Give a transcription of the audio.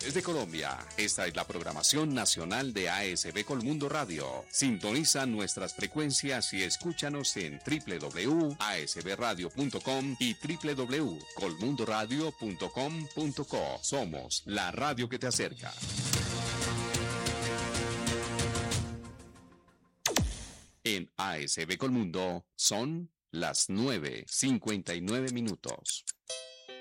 Desde Colombia, esta es la programación nacional de ASB Colmundo Radio. Sintoniza nuestras frecuencias y escúchanos en www.asbradio.com y www.colmundoradio.com.co. Somos la radio que te acerca. En ASB Colmundo son las 9:59 minutos.